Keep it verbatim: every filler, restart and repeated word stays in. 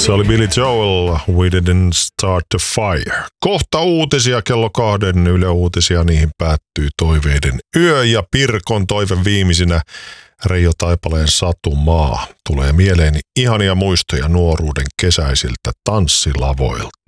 Se oli Billy Joel, We Didn't Start the Fire. Kohta uutisia, kello kahden Yle Uutisia, niihin päättyy Toiveiden yö ja Pirkon toive viimeisinä Reijo Taipaleen Satumaa. Tulee mieleeni ihania muistoja nuoruuden kesäisiltä tanssilavoilta.